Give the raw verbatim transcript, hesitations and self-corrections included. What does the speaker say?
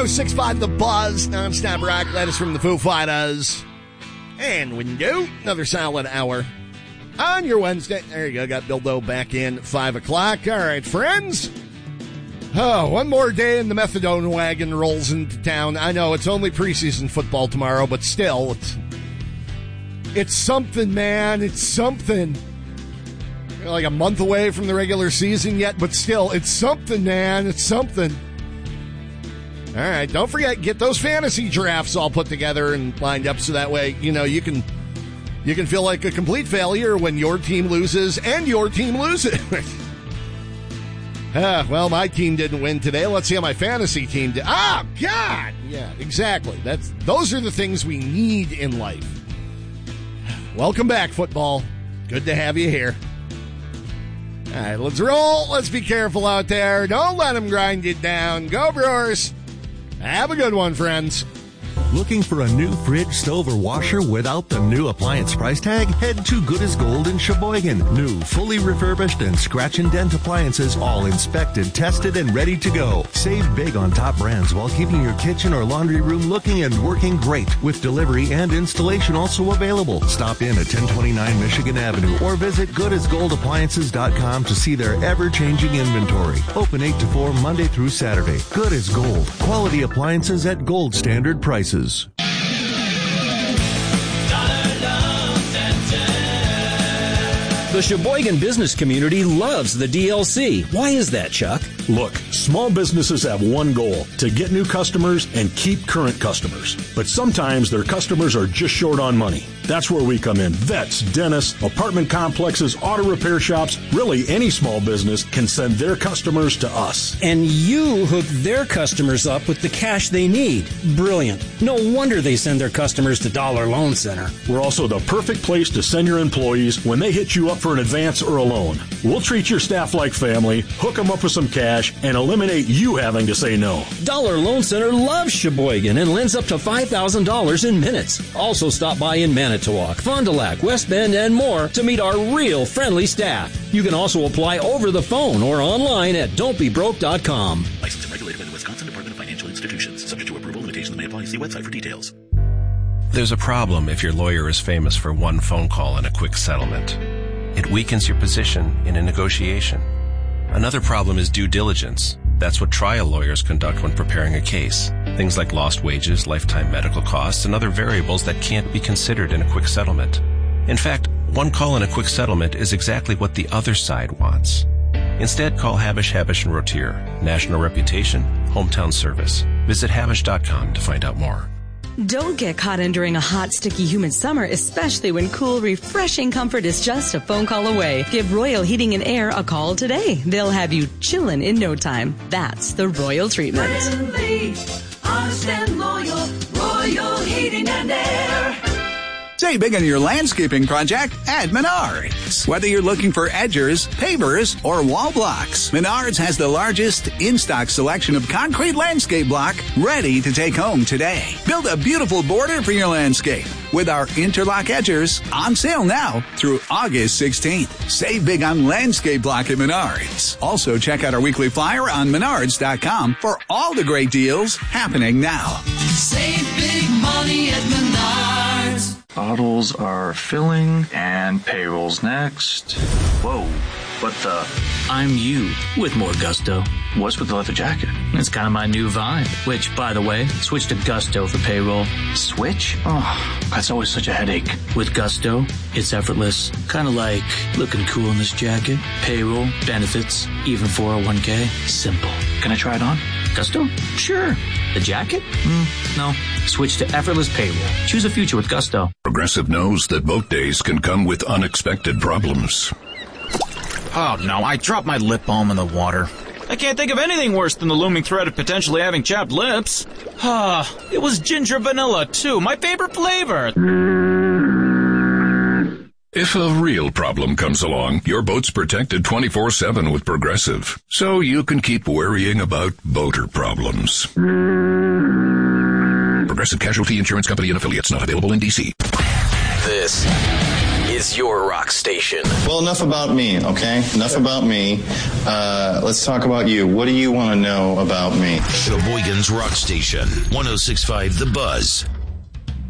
oh six five The Buzz, nonstop rock. That is from the Foo Fighters. And window, another solid hour on your Wednesday. There you go. Got Bildo back in five o'clock. All right, friends. Oh, one more day and the methadone wagon rolls into town. I know it's only preseason football tomorrow, but still, it's, it's something, man. It's something. We're like a month away from the regular season yet, but still, it's something, man. It's something. All right, don't forget, get those fantasy drafts all put together and lined up so that way, you know, you can you can feel like a complete failure when your team loses and your team loses. ah, well, my team didn't win today. Let's see how my fantasy team did. Oh, God! Yeah, exactly. That's those are the things we need in life. Welcome back, football. Good to have you here. All right, let's roll. Let's be careful out there. Don't let them grind it down. Go Brewers. Have a good one, friends. Looking for a new fridge, stove, or washer without the new appliance price tag? Head to Good as Gold in Sheboygan. New, fully refurbished, and scratch and dent appliances, all inspected, tested, and ready to go. Save big on top brands while keeping your kitchen or laundry room looking and working great. With delivery and installation also available. Stop in at ten twenty-nine Michigan Avenue or visit good as gold appliances dot com to see their ever-changing inventory. Open eight to four Monday through Saturday. Good as Gold. Quality appliances at gold standard prices. The Sheboygan business community loves the D L C. Why is that, Chuck? Look, small businesses have one goal, to get new customers and keep current customers. But sometimes their customers are just short on money. That's where we come in. Vets, dentists, apartment complexes, auto repair shops, really any small business can send their customers to us. And you hook their customers up with the cash they need. Brilliant. No wonder they send their customers to Dollar Loan Center. We're also the perfect place to send your employees when they hit you up for an advance or a loan. We'll treat your staff like family, hook them up with some cash, and eliminate you having to say no. Dollar Loan Center loves Sheboygan and lends up to five thousand dollars in minutes. Also stop by in Manitowoc, Fond du Lac, West Bend, and more to meet our real friendly staff. You can also apply over the phone or online at don't be broke dot com. Licensed and regulated by the Wisconsin Department of Financial Institutions. Subject to approval, limitations may apply. See website for details. There's a problem if your lawyer is famous for one phone call and a quick settlement. It weakens your position in a negotiation. Another problem is due diligence. That's what trial lawyers conduct when preparing a case. Things like lost wages, lifetime medical costs, and other variables that can't be considered in a quick settlement. In fact, one call and a quick settlement is exactly what the other side wants. Instead, call Habish, Habish and Rotier. National reputation, hometown service. Visit habish dot com to find out more. Don't get caught in during a hot, sticky, humid summer, especially when cool, refreshing comfort is just a phone call away. Give Royal Heating and Air a call today. They'll have you chillin' in no time. That's the Royal treatment. Friendly, honest and loyal, Royal Heating and Air. Save big on your landscaping project at Menards. Whether you're looking for edgers, pavers, or wall blocks, Menards has the largest in-stock selection of concrete landscape block ready to take home today. Build a beautiful border for your landscape with our interlock edgers on sale now through August sixteenth. Save big on landscape block at Menards. Also, check out our weekly flyer on menards dot com for all the great deals happening now. Save big money at Menards. Bottles are filling and payroll's next. Whoa, what the? I'm you with more gusto. What's with the leather jacket? It's kind of my new vibe. Which, by the way, switch to Gusto for payroll. Switch? Oh, that's always such a headache. With Gusto, it's effortless. Kind of like looking cool in this jacket. Payroll, benefits, even four oh one k. Simple. Can I try it on? Gusto? Sure. The jacket? Mm, no. Switch to effortless payroll. Choose a future with Gusto. Progressive knows that boat days can come with unexpected problems. Oh no, I dropped my lip balm in the water. I can't think of anything worse than the looming threat of potentially having chapped lips. Ah, it was ginger vanilla too, my favorite flavor. If a real problem comes along, your boat's protected twenty-four seven with Progressive, so you can keep worrying about boater problems. Progressive Casualty Insurance Company and Affiliates, not available in D C. This is is your rock station. Well, enough about me, okay? Enough about me. Uh, let's talk about you. What do you want to know about me? Sheboygan's Rock Station, one oh six point five The Buzz.